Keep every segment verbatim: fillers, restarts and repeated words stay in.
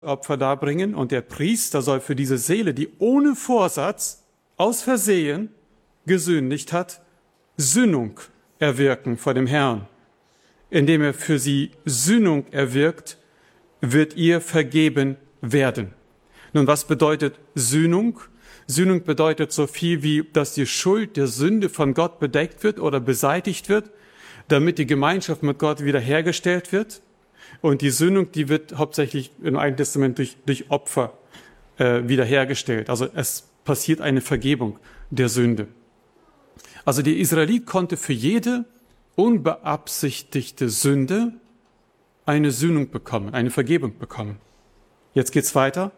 Opfer darbringen und der Priester soll für diese Seele, die ohne Vorsatz, aus Versehen gesündigt hat, Sühnung erwirken vor dem Herrn. Indem er für sie Sühnung erwirkt, wird ihr vergeben werden. Nun, was bedeutet Sühnung? Sühnung bedeutet so viel wie, dass die Schuld der Sünde von Gott bedeckt wird oder beseitigt wird, damit die Gemeinschaft mit Gott wiederhergestellt wird. Und die Sühnung, die wird hauptsächlich im Alten Testament durch, durch Opfer äh, wiederhergestellt. Also es passiert eine Vergebung der Sünde. Also der Israelit konnte für jede unbeabsichtigte Sünde eine Sühnung bekommen, eine Vergebung bekommen. Jetzt geht's weiter.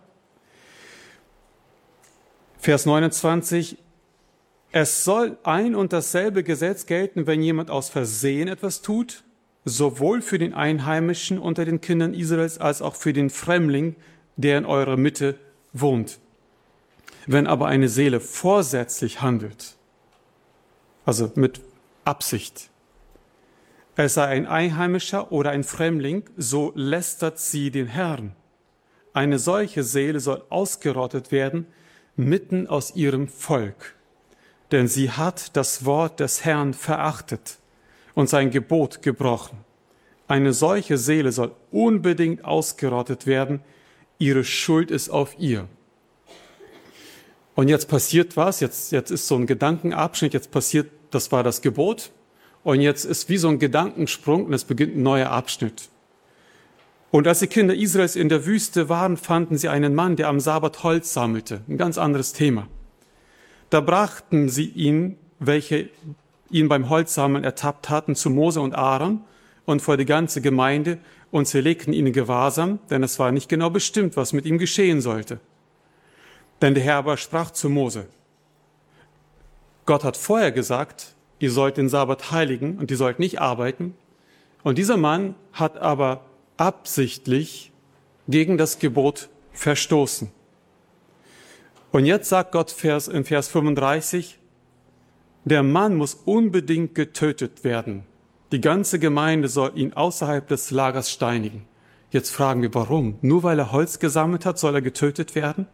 Vers neunundzwanzig. Es soll ein und dasselbe Gesetz gelten, wenn jemand aus Versehen etwas tut, sowohl für den Einheimischen unter den Kindern Israels als auch für den Fremdling, der in eurer Mitte wohnt. Wenn aber eine Seele vorsätzlich handelt, also mit Absicht, es sei ein Einheimischer oder ein Fremdling, so lästert sie den Herrn. Eine solche Seele soll ausgerottet werden mitten aus ihrem Volk, denn sie hat das Wort des Herrn verachtet und sein Gebot gebrochen. Eine solche Seele soll unbedingt ausgerottet werden, ihre Schuld ist auf ihr. Und jetzt passiert was, jetzt, jetzt ist so ein Gedankenabschnitt, jetzt passiert, das war das Gebot, und jetzt ist wie so ein Gedankensprung und es beginnt ein neuer Abschnitt. Und als die Kinder Israels in der Wüste waren, fanden sie einen Mann, der am Sabbat Holz sammelte. Ein ganz anderes Thema. Da brachten sie ihn, welche ihn beim Holzsammeln ertappt hatten, zu Mose und Aaron und vor die ganze Gemeinde, und sie legten ihn in Gewahrsam, denn es war nicht genau bestimmt, was mit ihm geschehen sollte. Denn der Herr aber sprach zu Mose: Gott hat vorher gesagt, ihr sollt den Sabbat heiligen und ihr sollt nicht arbeiten. Und dieser Mann hat aber absichtlich gegen das Gebot verstoßen. Und jetzt sagt Gott Vers, in Vers fünfunddreißig, der Mann muss unbedingt getötet werden. Die ganze Gemeinde soll ihn außerhalb des Lagers steinigen. Jetzt fragen wir, warum? Nur weil er Holz gesammelt hat, soll er getötet werden?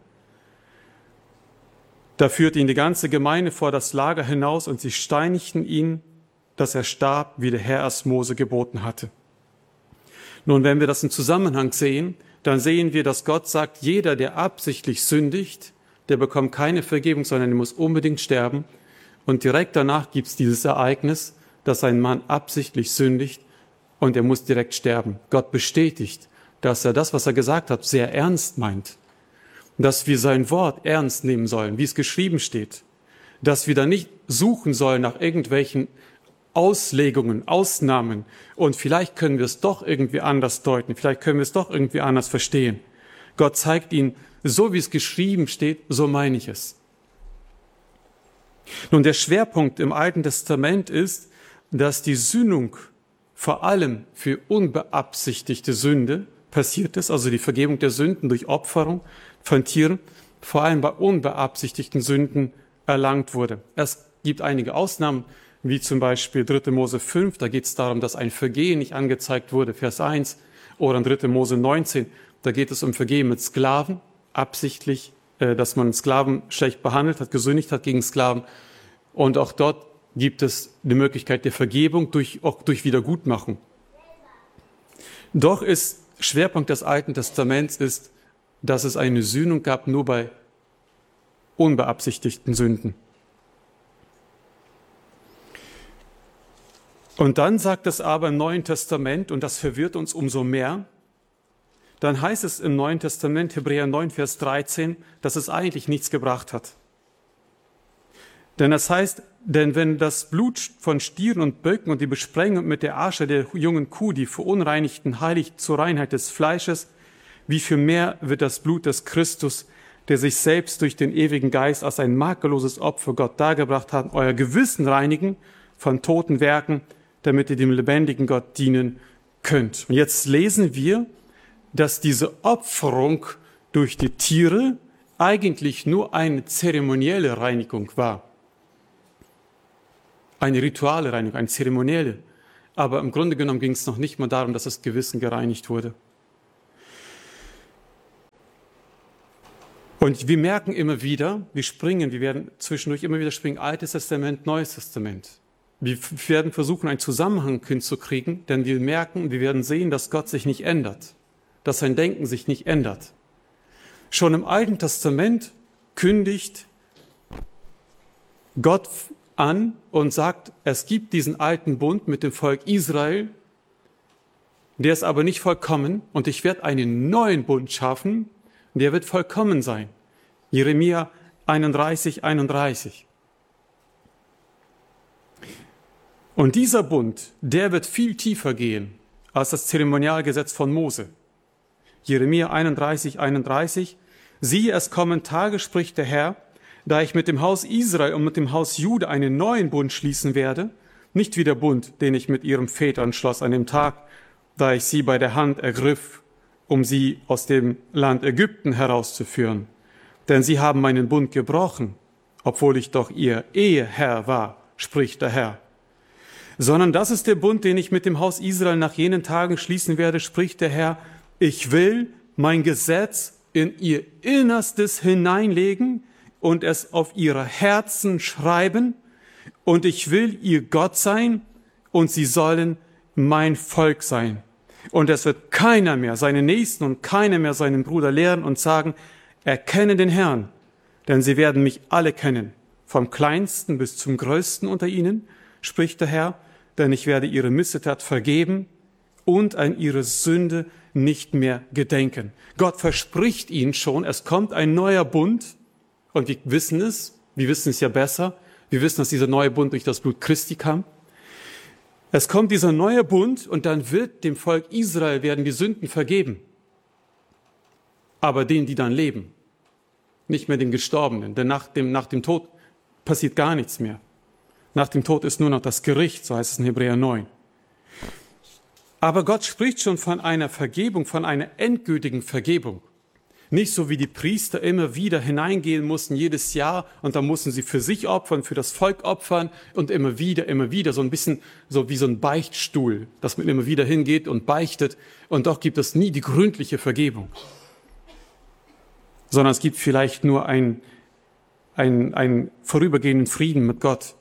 Da führte ihn die ganze Gemeinde vor das Lager hinaus und sie steinigten ihn, dass er starb, wie der Herr es Mose geboten hatte. Nun, wenn wir das im Zusammenhang sehen, dann sehen wir, dass Gott sagt, jeder, der absichtlich sündigt, der bekommt keine Vergebung, sondern er muss unbedingt sterben. Und direkt danach gibt es dieses Ereignis, dass ein Mann absichtlich sündigt und er muss direkt sterben. Gott bestätigt, dass er das, was er gesagt hat, sehr ernst meint. Dass wir sein Wort ernst nehmen sollen, wie es geschrieben steht. Dass wir da nicht suchen sollen nach irgendwelchen Auslegungen, Ausnahmen und vielleicht können wir es doch irgendwie anders deuten, vielleicht können wir es doch irgendwie anders verstehen. Gott zeigt ihnen, so wie es geschrieben steht, so meine ich es. Nun, der Schwerpunkt im Alten Testament ist, dass die Sühnung vor allem für unbeabsichtigte Sünde passiert ist, also die Vergebung der Sünden durch Opferung von Tieren, vor allem bei unbeabsichtigten Sünden erlangt wurde. Es gibt einige Ausnahmen, wie zum Beispiel dritte Mose fünf, da geht es darum, dass ein Vergehen nicht angezeigt wurde, Vers eins, oder in dritte Mose neunzehn, da geht es um Vergehen mit Sklaven, absichtlich, äh, dass man Sklaven schlecht behandelt hat, gesündigt hat gegen Sklaven. Und auch dort gibt es die Möglichkeit der Vergebung durch, auch durch Wiedergutmachung. Doch ist Schwerpunkt des Alten Testaments ist, dass es eine Sühnung gab nur bei unbeabsichtigten Sünden. Und dann sagt es aber im Neuen Testament, und das verwirrt uns umso mehr, dann heißt es im Neuen Testament, Hebräer neun, Vers dreizehn, dass es eigentlich nichts gebracht hat. Denn das heißt, denn wenn das Blut von Stieren und Böcken und die Besprengung mit der Asche der jungen Kuh, die verunreinigten, heiligt zur Reinheit des Fleisches, wie viel mehr wird das Blut des Christus, der sich selbst durch den ewigen Geist als ein makelloses Opfer Gott dargebracht hat, euer Gewissen reinigen von toten Werken, damit ihr dem lebendigen Gott dienen könnt. Und jetzt lesen wir, dass diese Opferung durch die Tiere eigentlich nur eine zeremonielle Reinigung war. Eine rituale Reinigung, eine zeremonielle. Aber im Grunde genommen ging es noch nicht mal darum, dass das Gewissen gereinigt wurde. Und wir merken immer wieder, wir springen, wir werden zwischendurch immer wieder springen, Altes Testament, Neues Testament. Wir werden versuchen, einen Zusammenhang hinzukriegen, denn wir merken, wir werden sehen, dass Gott sich nicht ändert, dass sein Denken sich nicht ändert. Schon im Alten Testament kündigt Gott an und sagt, es gibt diesen alten Bund mit dem Volk Israel, der ist aber nicht vollkommen und ich werde einen neuen Bund schaffen, der wird vollkommen sein. Jeremia einunddreißig, einunddreißig. Und dieser Bund, der wird viel tiefer gehen als das Zeremonialgesetz von Mose. Jeremia einunddreißig, einunddreißig. Siehe, es kommen Tage, spricht der Herr, da ich mit dem Haus Israel und mit dem Haus Juda einen neuen Bund schließen werde, nicht wie der Bund, den ich mit ihren Vätern schloss an dem Tag, da ich sie bei der Hand ergriff, um sie aus dem Land Ägypten herauszuführen. Denn sie haben meinen Bund gebrochen, obwohl ich doch ihr Eheherr war, spricht der Herr. Sondern das ist der Bund, den ich mit dem Haus Israel nach jenen Tagen schließen werde, spricht der Herr. Ich will mein Gesetz in ihr Innerstes hineinlegen und es auf ihre Herzen schreiben, und ich will ihr Gott sein, und sie sollen mein Volk sein. Und es wird keiner mehr seinen Nächsten und keiner mehr seinen Bruder lehren und sagen, erkenne den Herrn, denn sie werden mich alle kennen, vom Kleinsten bis zum Größten unter ihnen, spricht der Herr, denn ich werde ihre Missetat vergeben und an ihre Sünde nicht mehr gedenken. Gott verspricht ihnen schon, es kommt ein neuer Bund, und wir wissen es, wir wissen es ja besser, wir wissen, dass dieser neue Bund durch das Blut Christi kam. Es kommt dieser neue Bund und dann wird dem Volk Israel werden die Sünden vergeben. Aber denen, die dann leben, nicht mehr den Gestorbenen, denn nach dem, nach dem Tod passiert gar nichts mehr. Nach dem Tod ist nur noch das Gericht, so heißt es in Hebräer neun. Aber Gott spricht schon von einer Vergebung, von einer endgültigen Vergebung. Nicht so wie die Priester immer wieder hineingehen mussten, jedes Jahr, und dann mussten sie für sich opfern, für das Volk opfern und immer wieder, immer wieder, so ein bisschen so wie so ein Beichtstuhl, dass man immer wieder hingeht und beichtet, und doch gibt es nie die gründliche Vergebung. Sondern es gibt vielleicht nur ein, ein, einen vorübergehenden Frieden mit Gott.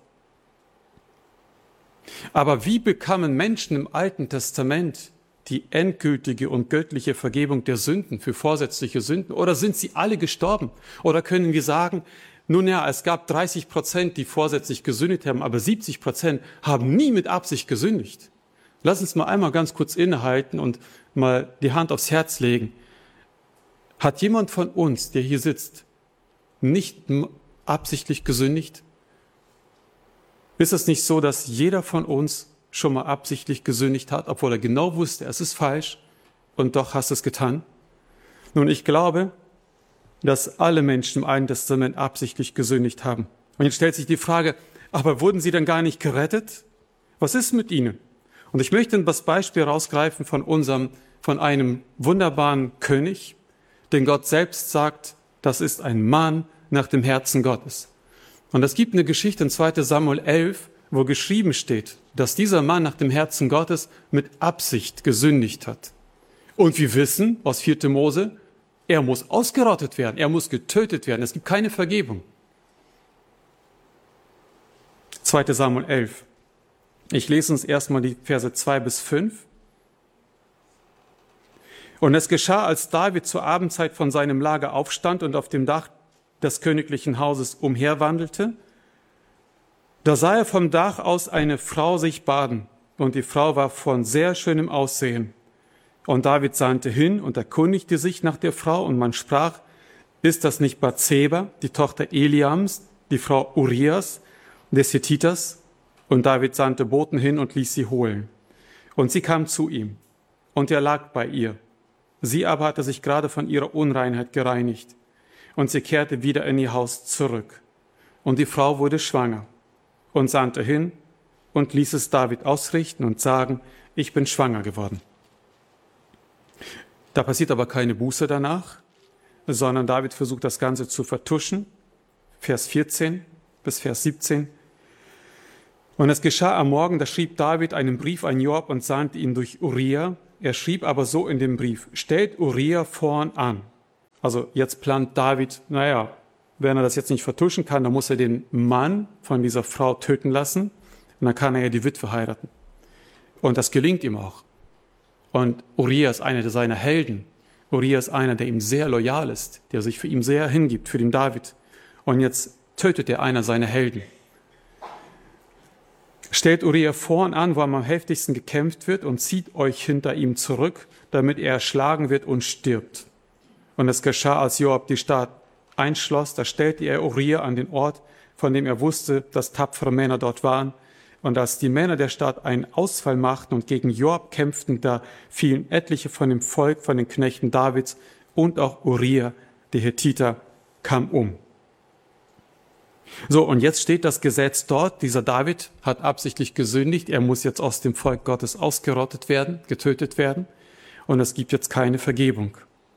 Aber wie bekamen Menschen im Alten Testament die endgültige und göttliche Vergebung der Sünden für vorsätzliche Sünden? Oder sind sie alle gestorben? Oder können wir sagen, nun ja, es gab dreißig Prozent, die vorsätzlich gesündigt haben, aber siebzig Prozent haben nie mit Absicht gesündigt. Lass uns mal einmal ganz kurz innehalten und mal die Hand aufs Herz legen. Hat jemand von uns, der hier sitzt, nicht absichtlich gesündigt? Ist es nicht so, dass jeder von uns schon mal absichtlich gesündigt hat, obwohl er genau wusste, es ist falsch, und doch hast du es getan? Nun, ich glaube, dass alle Menschen im Alten Testament absichtlich gesündigt haben. Und jetzt stellt sich die Frage, aber wurden sie dann gar nicht gerettet? Was ist mit ihnen? Und ich möchte das Beispiel rausgreifen von unserem, von einem wunderbaren König, den Gott selbst sagt, das ist ein Mann nach dem Herzen Gottes. Und es gibt eine Geschichte in zweiter Samuel elf, wo geschrieben steht, dass dieser Mann nach dem Herzen Gottes mit Absicht gesündigt hat. Und wir wissen aus vierter Mose, er muss ausgerottet werden, er muss getötet werden, es gibt keine Vergebung. zweiter Samuel elf. Ich lese uns erstmal die Verse zwei bis fünf. Und es geschah, als David zur Abendzeit von seinem Lager aufstand und auf dem Dach des königlichen Hauses umherwandelte, da sah er vom Dach aus eine Frau sich baden, und die Frau war von sehr schönem Aussehen. Und David sandte hin und erkundigte sich nach der Frau, und man sprach, ist das nicht Bathseba, die Tochter Eliams, die Frau Urias, des Hethiters? Und David sandte Boten hin und ließ sie holen. Und sie kam zu ihm, und er lag bei ihr. Sie aber hatte sich gerade von ihrer Unreinheit gereinigt, und sie kehrte wieder in ihr Haus zurück. Und die Frau wurde schwanger und sandte hin und ließ es David ausrichten und sagen, ich bin schwanger geworden. Da passiert aber keine Buße danach, sondern David versucht das Ganze zu vertuschen. Vers vierzehn bis Vers siebzehn. Und es geschah am Morgen, da schrieb David einen Brief an Joab und sandte ihn durch Uriah. Er schrieb aber so in dem Brief, stellt Uriah vorn an Also jetzt plant David, naja, wenn er das jetzt nicht vertuschen kann, dann muss er den Mann von dieser Frau töten lassen und dann kann er ja die Witwe heiraten. Und das gelingt ihm auch. Und Uriah ist einer seiner Helden. Uriah ist einer, der ihm sehr loyal ist, der sich für ihn sehr hingibt, für den David. Und jetzt tötet er einer seiner Helden. Stellt Uriah vorn an, wo am heftigsten gekämpft wird und zieht euch hinter ihm zurück, damit er erschlagen wird und stirbt. Und es geschah, als Joab die Stadt einschloss, da stellte er Uriah an den Ort, von dem er wusste, dass tapfere Männer dort waren. Und als die Männer der Stadt einen Ausfall machten und gegen Joab kämpften, da fielen etliche von dem Volk, von den Knechten Davids und auch Uriah, der Hethiter, kam um. So, und jetzt steht das Gesetz dort. Dieser David hat absichtlich gesündigt. Er muss jetzt aus dem Volk Gottes ausgerottet werden, getötet werden. Und es gibt jetzt keine Vergebung.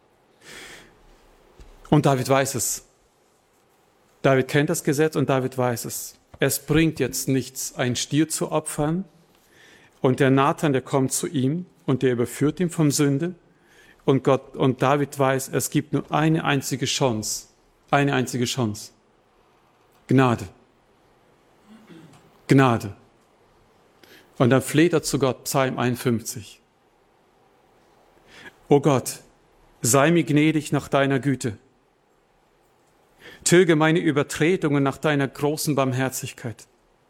Und David weiß es. David kennt das Gesetz und David weiß es. Es bringt jetzt nichts, ein Stier zu opfern. Und der Nathan, der kommt zu ihm und der überführt ihn vom Sünde. Und Gott, und David weiß, es gibt nur eine einzige Chance. Eine einzige Chance. Gnade. Gnade. Und dann fleht er zu Gott, Psalm einundfünfzig. O Gott, sei mir gnädig nach deiner Güte. Tilge meine Übertretungen nach deiner großen Barmherzigkeit.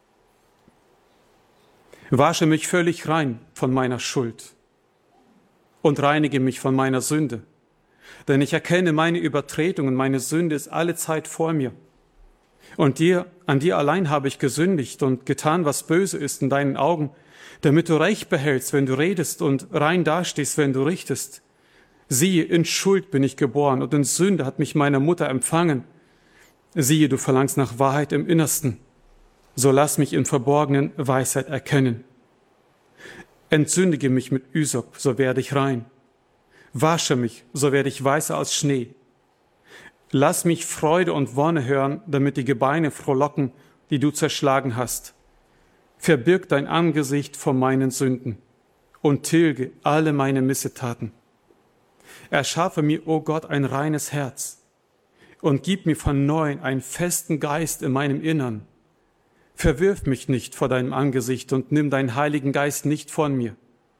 Wasche mich völlig rein von meiner Schuld und reinige mich von meiner Sünde. Denn ich erkenne meine Übertretungen, meine Sünde ist alle Zeit vor mir. Und dir, an dir allein habe ich gesündigt und getan, was böse ist in deinen Augen, damit du Recht behältst, wenn du redest und rein dastehst, wenn du richtest. Siehe, in Schuld bin ich geboren und in Sünde hat mich meine Mutter empfangen. Siehe, du verlangst nach Wahrheit im Innersten. So lass mich im Verborgenen Weisheit erkennen. Entsündige mich mit Ysop, so werde ich rein. Wasche mich, so werde ich weißer als Schnee. Lass mich Freude und Wonne hören, damit die Gebeine frohlocken, die du zerschlagen hast. Verbirg dein Angesicht vor meinen Sünden und tilge alle meine Missetaten. Erschaffe mir, o Gott, ein reines Herz und gib mir von neuem einen festen Geist in meinem Innern. Verwirf mich nicht vor deinem Angesicht und nimm deinen Heiligen Geist nicht von mir.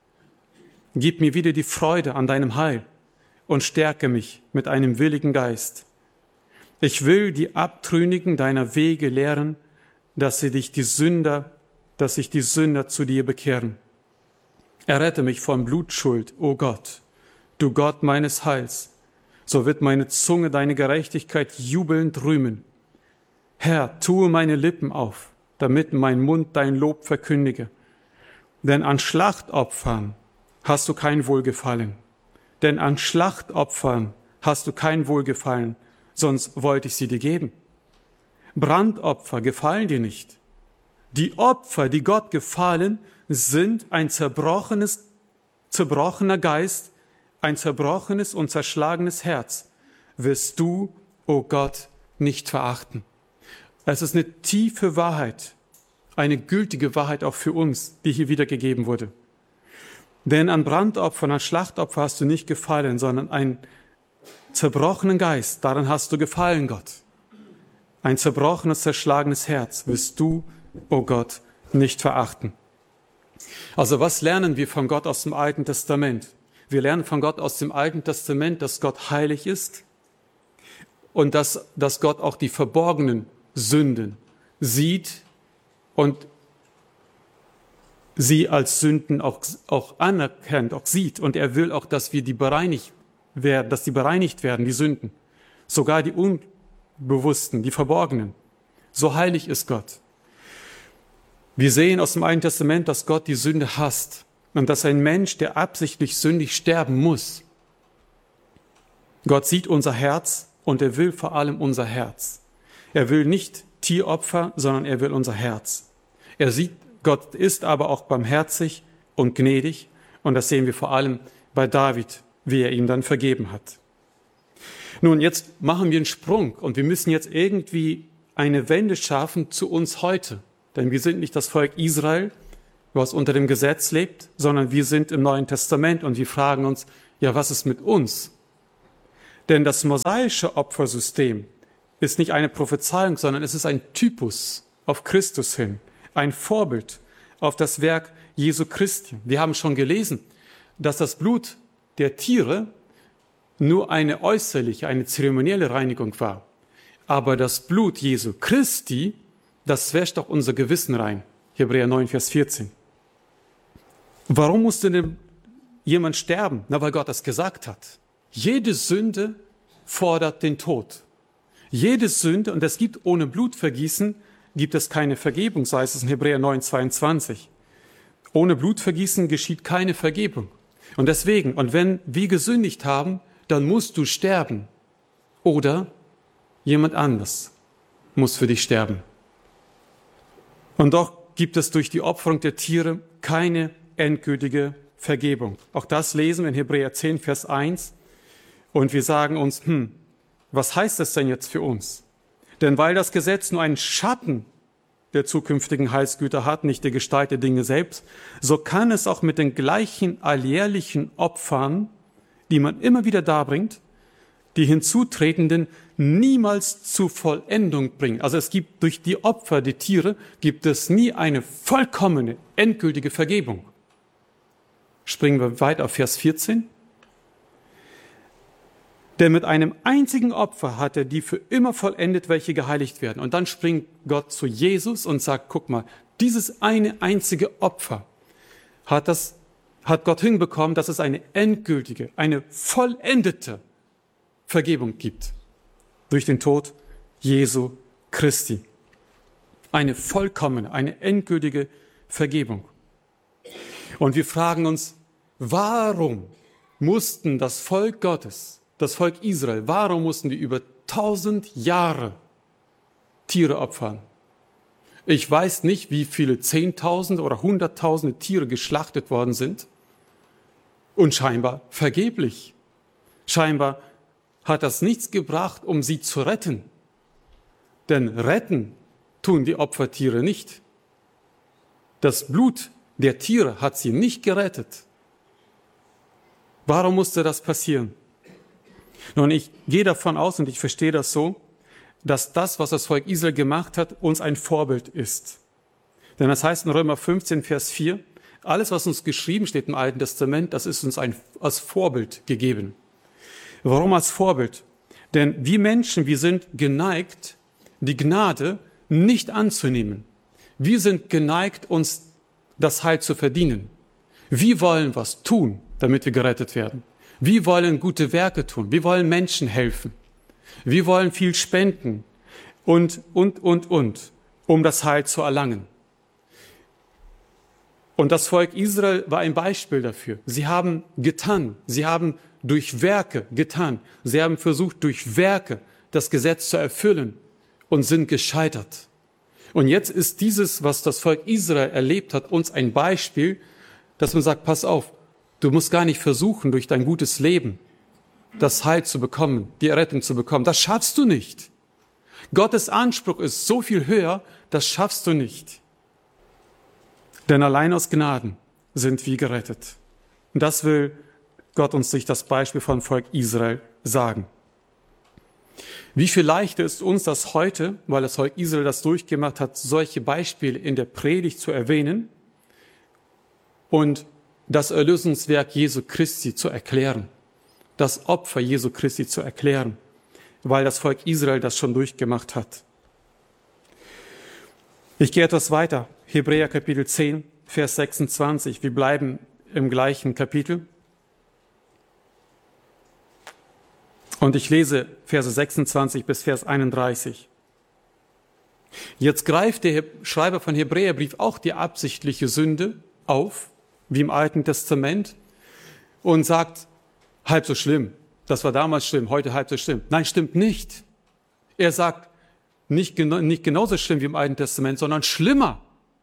Gib mir wieder die Freude an deinem Heil und stärke mich mit einem willigen Geist. Ich will die Abtrünnigen deiner Wege lehren, dass sie dich die Sünder, dass sich die Sünder zu dir bekehren. Errette mich von Blutschuld, o Gott, du Gott meines Heils. So wird meine Zunge deine Gerechtigkeit jubelnd rühmen. Herr, tue meine Lippen auf, damit mein Mund dein Lob verkündige. Denn an Schlachtopfern hast du kein Wohlgefallen. Denn an Schlachtopfern hast du kein Wohlgefallen, sonst wollte ich sie dir geben. Brandopfer gefallen dir nicht. Die Opfer, die Gott gefallen, sind ein zerbrochenes, zerbrochener Geist, ein zerbrochenes und zerschlagenes Herz. Wirst du, o Gott, nicht verachten. Es ist eine tiefe Wahrheit, eine gültige Wahrheit auch für uns, die hier wiedergegeben wurde. Denn an Brandopfern, an Schlachtopfer hast du nicht gefallen, sondern einen zerbrochenen Geist, daran hast du gefallen, Gott. Ein zerbrochenes, zerschlagenes Herz wirst du, o Gott, nicht verachten. Also was lernen wir von Gott aus dem Alten Testament? Wir lernen von Gott aus dem Alten Testament, dass Gott heilig ist und dass, dass Gott auch die verborgenen Sünden sieht und sie als Sünden auch, auch anerkennt, auch sieht. Und er will auch, dass wir die bereinigt werden, dass die bereinigt werden, die Sünden. Sogar die unbewussten, die verborgenen. So heilig ist Gott. Wir sehen aus dem Alten Testament, dass Gott die Sünde hasst und dass ein Mensch, der absichtlich sündig sterben muss. Gott sieht unser Herz und er will vor allem unser Herz. Er will nicht Tieropfer, sondern er will unser Herz. Er sieht, Gott ist aber auch barmherzig und gnädig und das sehen wir vor allem bei David, wie er ihm dann vergeben hat. Nun, jetzt machen wir einen Sprung und wir müssen jetzt irgendwie eine Wende schaffen zu uns heute. Denn wir sind nicht das Volk Israel, was unter dem Gesetz lebt, sondern wir sind im Neuen Testament und wir fragen uns, ja, was ist mit uns? Denn das mosaische Opfersystem ist nicht eine Prophezeiung, sondern es ist ein Typus auf Christus hin, ein Vorbild auf das Werk Jesu Christi. Wir haben schon gelesen, dass das Blut der Tiere nur eine äußerliche, eine zeremonielle Reinigung war. Aber das Blut Jesu Christi, das wäscht auch unser Gewissen rein. Hebräer neun, Vers vierzehn. Warum musste denn jemand sterben? Na, weil Gott das gesagt hat. Jede Sünde fordert den Tod. Jede Sünde, und es gibt ohne Blutvergießen, gibt es keine Vergebung, so heißt es in Hebräer neun, zweiundzwanzig. Ohne Blutvergießen geschieht keine Vergebung. Und deswegen, und wenn wir gesündigt haben, dann musst du sterben. Oder jemand anders muss für dich sterben. Und doch gibt es durch die Opferung der Tiere keine endgültige Vergebung. Auch das lesen wir in Hebräer zehn, Vers eins. Und wir sagen uns, hm, was heißt das denn jetzt für uns? Denn weil das Gesetz nur einen Schatten der zukünftigen Heilsgüter hat, nicht die Gestalt der Dinge selbst, so kann es auch mit den gleichen alljährlichen Opfern, die man immer wieder darbringt, die Hinzutretenden niemals zur Vollendung bringen. Also es gibt durch die Opfer, die Tiere, gibt es nie eine vollkommene, endgültige Vergebung. Springen wir weiter auf Vers vierzehn. Denn mit einem einzigen Opfer hat er die für immer vollendet, welche geheiligt werden. Und dann springt Gott zu Jesus und sagt, guck mal, dieses eine einzige Opfer hat, das, hat Gott hinbekommen, dass es eine endgültige, eine vollendete Vergebung gibt. Durch den Tod Jesu Christi. Eine vollkommene, eine endgültige Vergebung. Und wir fragen uns, warum mussten das Volk Gottes, das Volk Israel, warum mussten die über tausend Jahre Tiere opfern? Ich weiß nicht, wie viele Zehntausende oder Hunderttausende Tiere geschlachtet worden sind. Und scheinbar vergeblich. Scheinbar hat das nichts gebracht, um sie zu retten. Denn retten tun die Opfertiere nicht. Das Blut der Tiere hat sie nicht gerettet. Warum musste das passieren? Nun, ich gehe davon aus und ich verstehe das so, dass das, was das Volk Israel gemacht hat, uns ein Vorbild ist. Denn das heißt in Römer fünfzehn, Vers vier, alles, was uns geschrieben steht im Alten Testament, das ist uns ein, als Vorbild gegeben. Warum als Vorbild? Denn wir Menschen, wir sind geneigt, die Gnade nicht anzunehmen. Wir sind geneigt, uns das Heil zu verdienen. Wir wollen was tun, damit wir gerettet werden. Wir wollen gute Werke tun. Wir wollen Menschen helfen. Wir wollen viel spenden und, und, und, und, um das Heil zu erlangen. Und das Volk Israel war ein Beispiel dafür. Sie haben getan. Sie haben durch Werke getan. Sie haben versucht, durch Werke das Gesetz zu erfüllen und sind gescheitert. Und jetzt ist dieses, was das Volk Israel erlebt hat, uns ein Beispiel, dass man sagt, pass auf, du musst gar nicht versuchen, durch dein gutes Leben das Heil zu bekommen, die Errettung zu bekommen. Das schaffst du nicht. Gottes Anspruch ist so viel höher, das schaffst du nicht. Denn allein aus Gnaden sind wir gerettet. Und das will Gott uns durch das Beispiel von Volk Israel sagen. Wie viel leichter ist uns das heute, weil das Volk Israel das durchgemacht hat, solche Beispiele in der Predigt zu erwähnen und das Erlösungswerk Jesu Christi zu erklären, das Opfer Jesu Christi zu erklären, weil das Volk Israel das schon durchgemacht hat. Ich gehe etwas weiter. Hebräer Kapitel zehn, Vers sechsundzwanzig. Wir bleiben im gleichen Kapitel. Und ich lese Verse sechsundzwanzig bis Vers einunddreißig. Jetzt greift der Schreiber von Hebräerbrief auch die absichtliche Sünde auf, wie im Alten Testament, und sagt, halb so schlimm. Das war damals schlimm, heute halb so schlimm. Nein, stimmt nicht. Er sagt, nicht, gena- nicht genauso schlimm wie im Alten Testament, sondern schlimmer.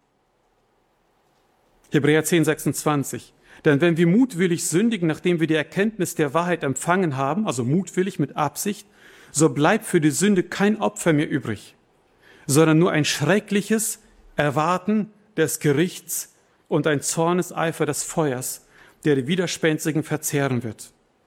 Hebräer zehn, sechsundzwanzig. Denn wenn wir mutwillig sündigen, nachdem wir die Erkenntnis der Wahrheit empfangen haben, also mutwillig mit Absicht, so bleibt für die Sünde kein Opfer mehr übrig, sondern nur ein schreckliches Erwarten des Gerichts und ein Zorneseifer des Feuers, der die Widerspenstigen verzehren wird.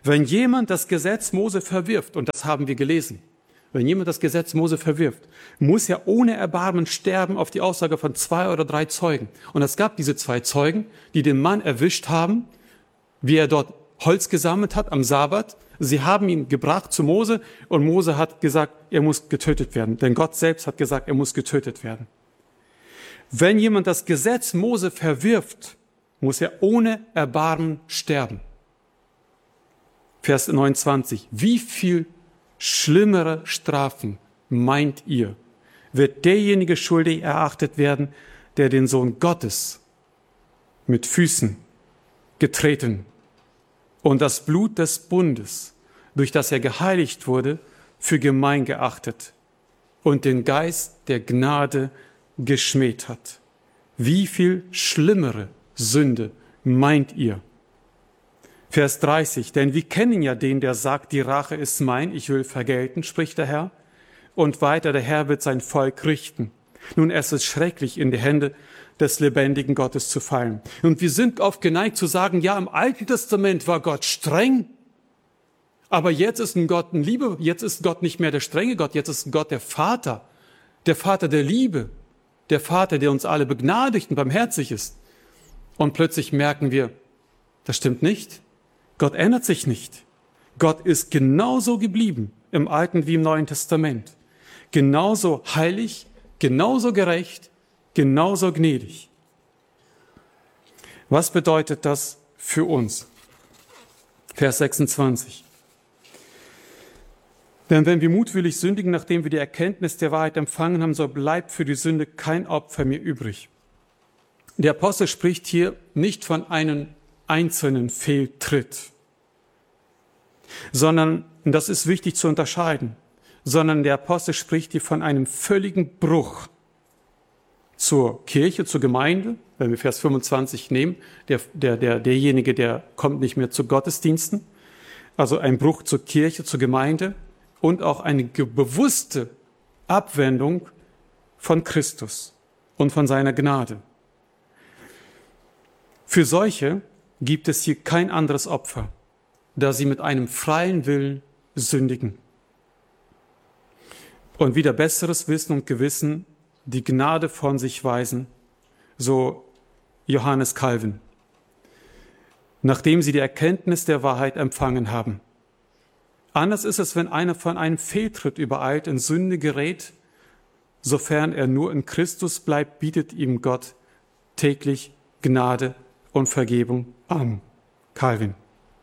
Wenn jemand das Gesetz Mose verwirft, und das haben wir gelesen, wenn jemand das Gesetz Mose verwirft, muss er ohne Erbarmen sterben auf die Aussage von zwei oder drei Zeugen. Und es gab diese zwei Zeugen, die den Mann erwischt haben, wie er dort Holz gesammelt hat am Sabbat. Sie haben ihn gebracht zu Mose und Mose hat gesagt, er muss getötet werden. Denn Gott selbst hat gesagt, er muss getötet werden. Wenn jemand das Gesetz Mose verwirft, muss er ohne Erbarmen sterben. Vers neunundzwanzig. Wie viel schlimmere Strafen, meint ihr, wird derjenige schuldig erachtet werden, der den Sohn Gottes mit Füßen getreten und das Blut des Bundes, durch das er geheiligt wurde, für gemein geachtet und den Geist der Gnade geschmäht hat. Wie viel schlimmere Sünde meint ihr? Vers dreißig, denn wir kennen ja den, der sagt, die Rache ist mein, ich will vergelten, spricht der Herr. Und weiter, der Herr wird sein Volk richten. Nun, es ist schrecklich, in die Hände des lebendigen Gottes zu fallen. Und wir sind oft geneigt zu sagen, ja, im Alten Testament war Gott streng, aber jetzt ist ein Gott ein Liebe, jetzt ist Gott nicht mehr der strenge Gott, jetzt ist Gott der Vater, der Vater der Liebe, der Vater, der uns alle begnadigt und barmherzig ist. Und plötzlich merken wir, das stimmt nicht. Gott ändert sich nicht. Gott ist genauso geblieben im Alten wie im Neuen Testament. Genauso heilig, genauso gerecht, genauso gnädig. Was bedeutet das für uns? Vers sechsundzwanzig. Denn wenn wir mutwillig sündigen, nachdem wir die Erkenntnis der Wahrheit empfangen haben, so bleibt für die Sünde kein Opfer mehr übrig. Der Apostel spricht hier nicht von einem einzelnen Fehltritt, sondern, und das ist wichtig zu unterscheiden, sondern der Apostel spricht hier von einem völligen Bruch zur Kirche, zur Gemeinde. Wenn wir Vers fünfundzwanzig nehmen, der, der, der, derjenige, der kommt nicht mehr zu Gottesdiensten, also ein Bruch zur Kirche, zur Gemeinde und auch eine bewusste Abwendung von Christus und von seiner Gnade. Für solche gibt es hier kein anderes Opfer, da sie mit einem freien Willen sündigen und wieder besseres Wissen und Gewissen die Gnade von sich weisen, so Johannes Calvin, nachdem sie die Erkenntnis der Wahrheit empfangen haben. Anders ist es, wenn einer von einem Fehltritt übereilt in Sünde gerät, sofern er nur in Christus bleibt, bietet ihm Gott täglich Gnade und Vergebung an. Calvin.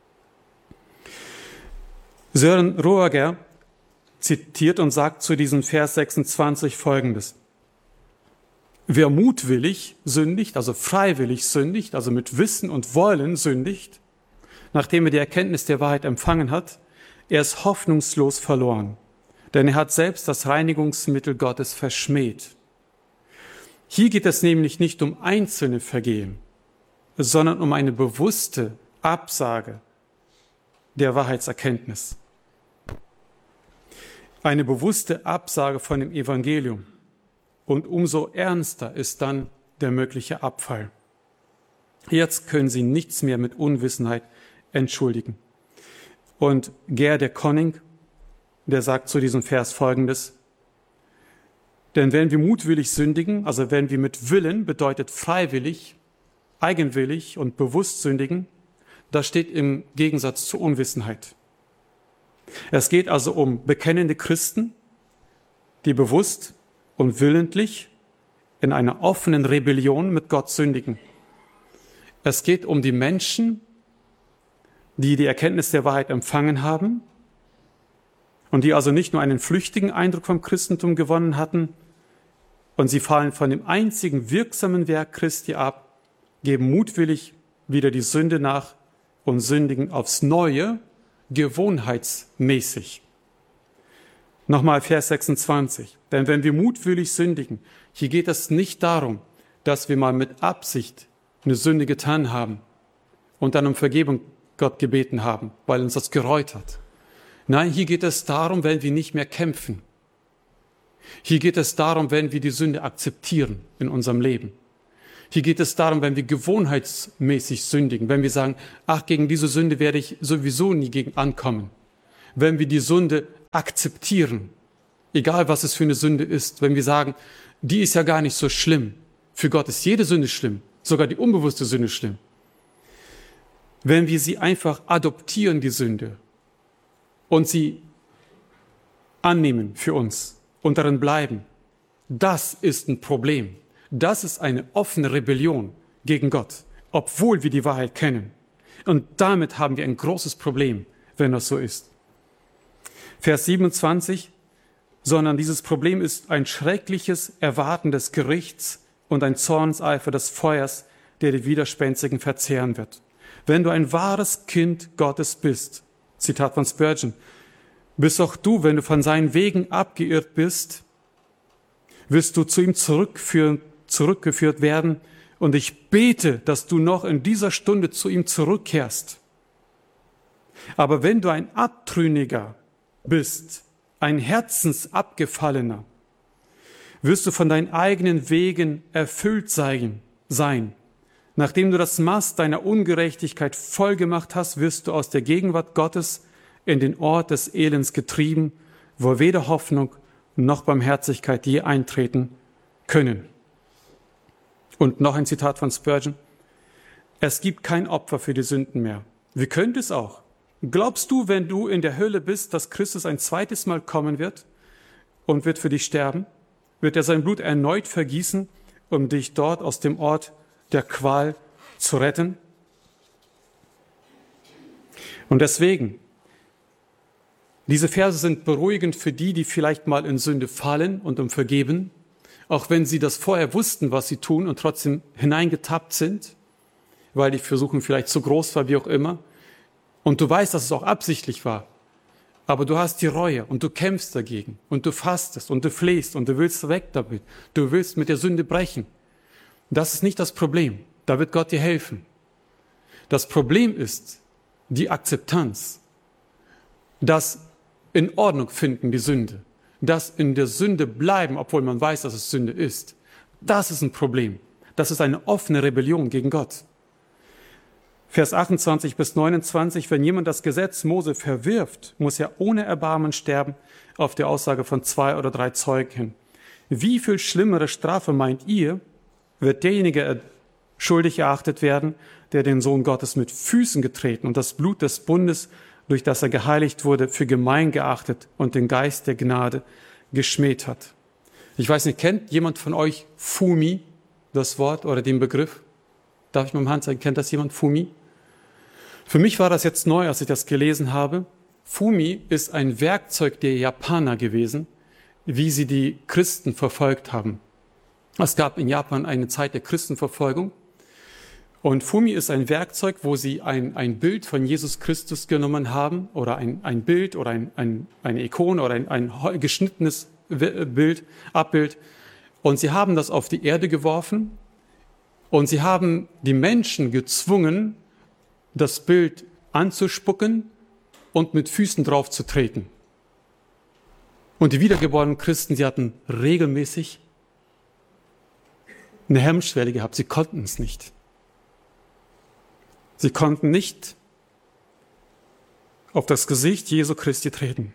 Sören Roager zitiert und sagt zu diesem Vers sechsundzwanzig Folgendes. Wer mutwillig sündigt, also freiwillig sündigt, also mit Wissen und Wollen sündigt, nachdem er die Erkenntnis der Wahrheit empfangen hat, er ist hoffnungslos verloren, denn er hat selbst das Reinigungsmittel Gottes verschmäht. Hier geht es nämlich nicht um einzelne Vergehen, sondern um eine bewusste Absage der Wahrheitserkenntnis. Eine bewusste Absage von dem Evangelium. Und umso ernster ist dann der mögliche Abfall. Jetzt können Sie nichts mehr mit Unwissenheit entschuldigen. Und Ger de Conning, der sagt zu diesem Vers Folgendes: Denn wenn wir mutwillig sündigen, also wenn wir mit Willen, bedeutet freiwillig, eigenwillig und bewusst sündigen, das steht im Gegensatz zur Unwissenheit. Es geht also um bekennende Christen, die bewusst und willentlich in einer offenen Rebellion mit Gott sündigen. Es geht um die Menschen, die die Erkenntnis der Wahrheit empfangen haben und die also nicht nur einen flüchtigen Eindruck vom Christentum gewonnen hatten und sie fallen von dem einzigen wirksamen Werk Christi ab, geben mutwillig wieder die Sünde nach und sündigen aufs Neue, gewohnheitsmäßig. Nochmal Vers sechsundzwanzig. Denn wenn wir mutwillig sündigen, hier geht es nicht darum, dass wir mal mit Absicht eine Sünde getan haben und dann um Vergebung Gott gebeten haben, weil uns das gereut hat. Nein, hier geht es darum, wenn wir nicht mehr kämpfen. Hier geht es darum, wenn wir die Sünde akzeptieren in unserem Leben. Hier geht es darum, wenn wir gewohnheitsmäßig sündigen, wenn wir sagen, ach, gegen diese Sünde werde ich sowieso nie gegen ankommen. Wenn wir die Sünde akzeptieren, egal was es für eine Sünde ist, wenn wir sagen, die ist ja gar nicht so schlimm. Für Gott ist jede Sünde schlimm, sogar die unbewusste Sünde schlimm. Wenn wir sie einfach adoptieren, die Sünde, und sie annehmen für uns und darin bleiben, das ist ein Problem. Das ist eine offene Rebellion gegen Gott, obwohl wir die Wahrheit kennen. Und damit haben wir ein großes Problem, wenn das so ist. Vers siebenundzwanzig, sondern dieses Problem ist ein schreckliches Erwarten des Gerichts und ein Zornseifer des Feuers, der die Widerspenstigen verzehren wird. Wenn du ein wahres Kind Gottes bist, Zitat von Spurgeon, bist auch du, wenn du von seinen Wegen abgeirrt bist, wirst du zu ihm zurückführen, zurückgeführt werden. Und ich bete, dass du noch in dieser Stunde zu ihm zurückkehrst. Aber wenn du ein Abtrünniger bist, ein Herzensabgefallener, wirst du von deinen eigenen Wegen erfüllt sein, sein. Nachdem du das Maß deiner Ungerechtigkeit vollgemacht hast, wirst du aus der Gegenwart Gottes in den Ort des Elends getrieben, wo weder Hoffnung noch Barmherzigkeit je eintreten können. Und noch ein Zitat von Spurgeon. Es gibt kein Opfer für die Sünden mehr. Wie könnte es auch? Glaubst du, wenn du in der Hölle bist, dass Christus ein zweites Mal kommen wird und wird für dich sterben? Wird er sein Blut erneut vergießen, um dich dort aus dem Ort der Qual zu retten? Und deswegen, diese Verse sind beruhigend für die, die vielleicht mal in Sünde fallen und um Vergeben, auch wenn sie das vorher wussten, was sie tun und trotzdem hineingetappt sind, weil die Versuchung vielleicht zu groß war, wie auch immer. Und du weißt, dass es auch absichtlich war. Aber du hast die Reue und du kämpfst dagegen und du fastest und du flehst und du willst weg damit. Du willst mit der Sünde brechen. Das ist nicht das Problem. Da wird Gott dir helfen. Das Problem ist die Akzeptanz, das in Ordnung finden, die Sünde, das in der Sünde bleiben, obwohl man weiß, dass es Sünde ist. Das ist ein Problem. Das ist eine offene Rebellion gegen Gott. Vers achtundzwanzig bis neunundzwanzig, wenn jemand das Gesetz Mose verwirft, muss er ohne Erbarmen sterben, auf die Aussage von zwei oder drei Zeugen hin. Wie viel schlimmere Strafe meint ihr, wird derjenige schuldig erachtet werden, der den Sohn Gottes mit Füßen getreten und das Blut des Bundes, durch das er geheiligt wurde, für gemein geachtet und den Geist der Gnade geschmäht hat. Ich weiß nicht, kennt jemand von euch Fumi, das Wort oder den Begriff? Darf ich mal im Hand zeigen, kennt das jemand, Fumi? Für mich war das jetzt neu, als ich das gelesen habe. Fumi ist ein Werkzeug der Japaner gewesen, wie sie die Christen verfolgt haben. Es gab in Japan eine Zeit der Christenverfolgung. Und Fumi ist ein Werkzeug, wo sie ein, ein Bild von Jesus Christus genommen haben oder ein, ein Bild oder ein, ein, eine Ikone oder ein, ein geschnittenes Bild, Abbild. Und sie haben das auf die Erde geworfen und sie haben die Menschen gezwungen, das Bild anzuspucken und mit Füßen drauf zu treten. Und die wiedergeborenen Christen, sie hatten regelmäßig eine Hemmschwelle gehabt. Sie konnten es nicht. Sie konnten nicht auf das Gesicht Jesu Christi treten.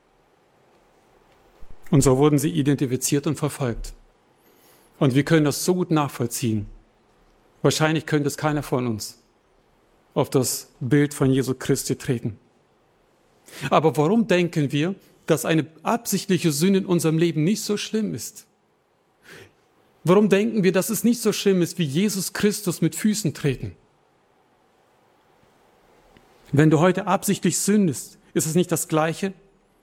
Und so wurden sie identifiziert und verfolgt. Und wir können das so gut nachvollziehen. Wahrscheinlich könnte es keiner von uns auf das Bild von Jesu Christi treten. Aber warum denken wir, dass eine absichtliche Sünde in unserem Leben nicht so schlimm ist? Warum denken wir, dass es nicht so schlimm ist, wie Jesus Christus mit Füßen treten? Wenn du heute absichtlich sündest, ist es nicht das Gleiche?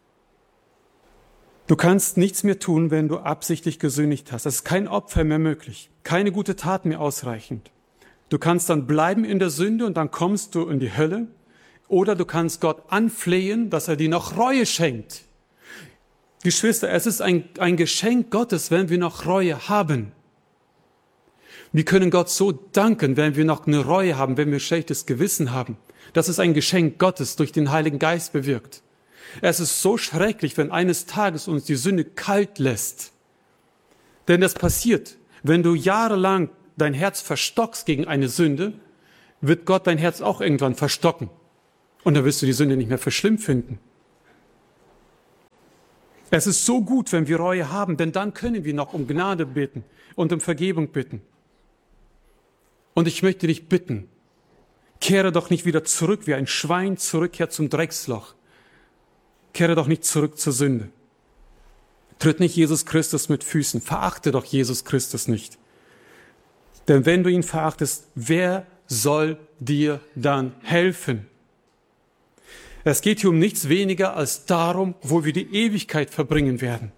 Du kannst nichts mehr tun, wenn du absichtlich gesündigt hast. Es ist kein Opfer mehr möglich, keine gute Tat mehr ausreichend. Du kannst dann bleiben in der Sünde und dann kommst du in die Hölle. Oder du kannst Gott anflehen, dass er dir noch Reue schenkt. Geschwister, es ist ein, ein Geschenk Gottes, wenn wir noch Reue haben. Wir können Gott so danken, wenn wir noch eine Reue haben, wenn wir schlechtes Gewissen haben. Das ist ein Geschenk Gottes, durch den Heiligen Geist bewirkt. Es ist so schrecklich, wenn eines Tages uns die Sünde kalt lässt. Denn das passiert, wenn du jahrelang dein Herz verstockst gegen eine Sünde, wird Gott dein Herz auch irgendwann verstocken. Und dann wirst du die Sünde nicht mehr für schlimm finden. Es ist so gut, wenn wir Reue haben, denn dann können wir noch um Gnade bitten und um Vergebung bitten. Und ich möchte dich bitten, kehre doch nicht wieder zurück wie ein Schwein zurückkehrt zum Drecksloch. Kehre doch nicht zurück zur Sünde. Tritt nicht Jesus Christus mit Füßen. Verachte doch Jesus Christus nicht. Denn wenn du ihn verachtest, wer soll dir dann helfen? Es geht hier um nichts weniger als darum, wo wir die Ewigkeit verbringen werden.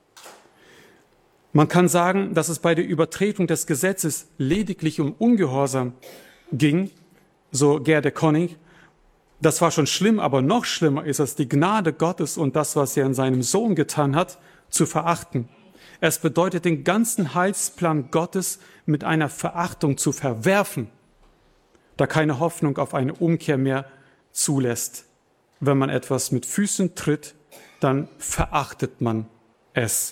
Man kann sagen, dass es bei der Übertretung des Gesetzes lediglich um Ungehorsam ging, so Gerde Conning. Das war schon schlimm, aber noch schlimmer ist es, die Gnade Gottes und das, was er in seinem Sohn getan hat, zu verachten. Es bedeutet, den ganzen Heilsplan Gottes mit einer Verachtung zu verwerfen, da keine Hoffnung auf eine Umkehr mehr zulässt. Wenn man etwas mit Füßen tritt, dann verachtet man es.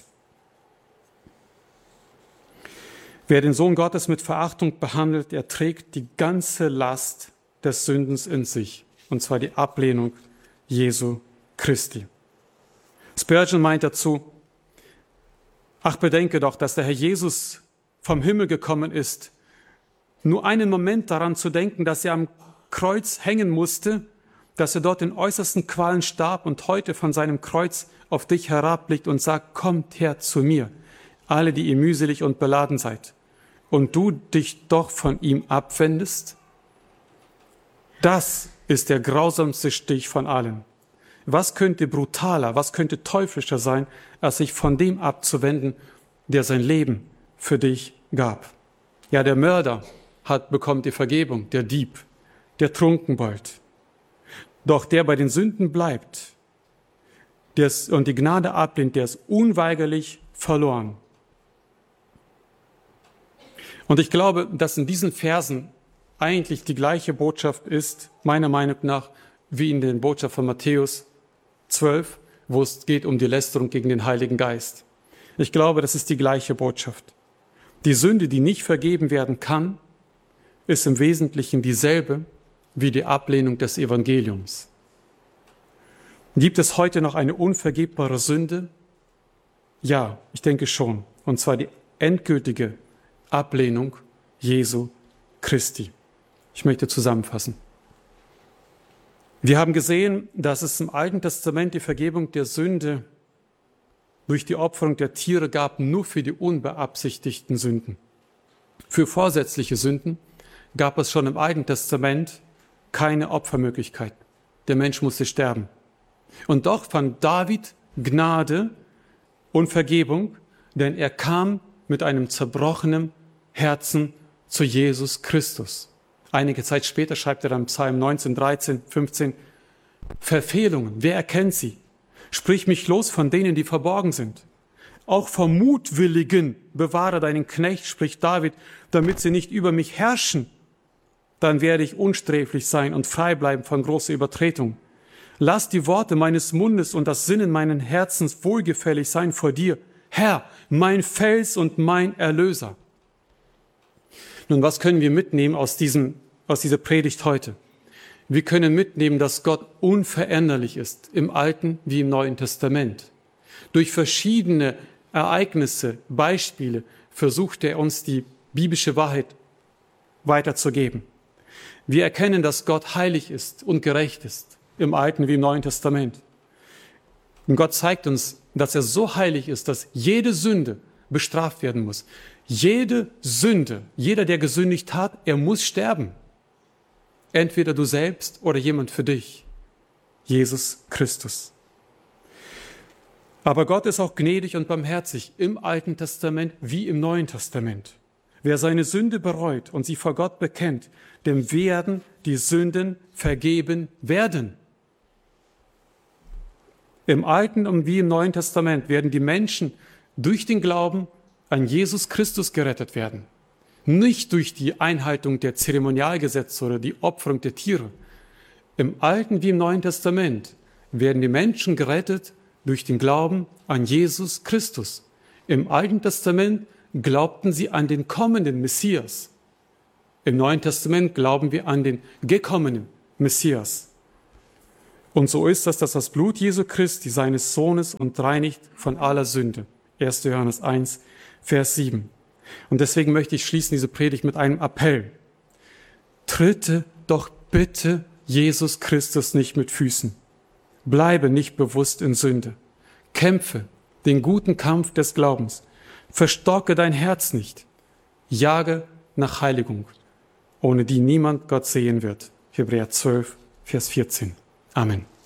Wer den Sohn Gottes mit Verachtung behandelt, er trägt die ganze Last des Sündens in sich, und zwar die Ablehnung Jesu Christi. Spurgeon meint dazu, ach, bedenke doch, dass der Herr Jesus vom Himmel gekommen ist. Nur einen Moment daran zu denken, dass er am Kreuz hängen musste, dass er dort in äußersten Qualen starb und heute von seinem Kreuz auf dich herabblickt und sagt, kommt her zu mir, alle, die ihr mühselig und beladen seid, und du dich doch von ihm abwendest? Das ist der grausamste Stich von allen. Was könnte brutaler, was könnte teuflischer sein, als sich von dem abzuwenden, der sein Leben für dich gab? Ja, der Mörder hat, bekommt die Vergebung, der Dieb, der Trunkenbold. Doch der bei den Sünden bleibt der ist, und die Gnade ablehnt, der ist unweigerlich verloren. Und ich glaube, dass in diesen Versen eigentlich die gleiche Botschaft ist, meiner Meinung nach, wie in den Botschaft von Matthäus zwölf, wo es geht um die Lästerung gegen den Heiligen Geist. Ich glaube, das ist die gleiche Botschaft. Die Sünde, die nicht vergeben werden kann, ist im Wesentlichen dieselbe wie die Ablehnung des Evangeliums. Gibt es heute noch eine unvergebbare Sünde? Ja, ich denke schon. Und zwar die endgültige Ablehnung Jesu Christi. Ich möchte zusammenfassen. Wir haben gesehen, dass es im Alten Testament die Vergebung der Sünde durch die Opferung der Tiere gab, nur für die unbeabsichtigten Sünden. Für vorsätzliche Sünden gab es schon im Alten Testament keine Opfermöglichkeit. Der Mensch musste sterben. Und doch fand David Gnade und Vergebung, denn er kam mit einem zerbrochenen Herzen zu Jesus Christus. Einige Zeit später schreibt er dann Psalm neunzehn, dreizehn, fünfzehn, Verfehlungen, wer erkennt sie? Sprich mich los von denen, die verborgen sind. Auch vom Mutwilligen bewahre deinen Knecht, spricht David, damit sie nicht über mich herrschen. Dann werde ich unsträflich sein und frei bleiben von großer Übertretung. Lass die Worte meines Mundes und das Sinnen meines Herzens wohlgefällig sein vor dir. Herr, mein Fels und mein Erlöser. Nun, was können wir mitnehmen aus diesem, aus dieser Predigt heute? Wir können mitnehmen, dass Gott unveränderlich ist, im Alten wie im Neuen Testament. Durch verschiedene Ereignisse, Beispiele versucht er uns die biblische Wahrheit weiterzugeben. Wir erkennen, dass Gott heilig ist und gerecht ist, im Alten wie im Neuen Testament. Und Gott zeigt uns, dass er so heilig ist, dass jede Sünde bestraft werden muss. Jede Sünde, jeder, der gesündigt hat, er muss sterben. Entweder du selbst oder jemand für dich. Jesus Christus. Aber Gott ist auch gnädig und barmherzig im Alten Testament wie im Neuen Testament. Wer seine Sünde bereut und sie vor Gott bekennt, dem werden die Sünden vergeben werden. Im Alten und wie im Neuen Testament werden die Menschen durch den Glauben an Jesus Christus gerettet werden. Nicht durch die Einhaltung der Zeremonialgesetze oder die Opferung der Tiere. Im Alten wie im Neuen Testament werden die Menschen gerettet durch den Glauben an Jesus Christus. Im Alten Testament glaubten sie an den kommenden Messias. Im Neuen Testament glauben wir an den gekommenen Messias. Und so ist das, dass das Blut Jesu Christi, seines Sohnes, uns reinigt von aller Sünde. erster Johannes eins, Vers sieben. Und deswegen möchte ich schließen diese Predigt mit einem Appell. Tritte doch bitte Jesus Christus nicht mit Füßen. Bleibe nicht bewusst in Sünde. Kämpfe den guten Kampf des Glaubens. Verstocke dein Herz nicht. Jage nach Heiligung, ohne die niemand Gott sehen wird. Hebräer zwölf, Vers vierzehn. Amen.